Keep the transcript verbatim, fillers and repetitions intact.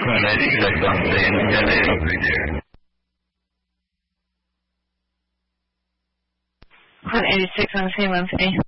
one eighty-six on scene, ten eight oh three zero. one eighty-six on scene, one fifty.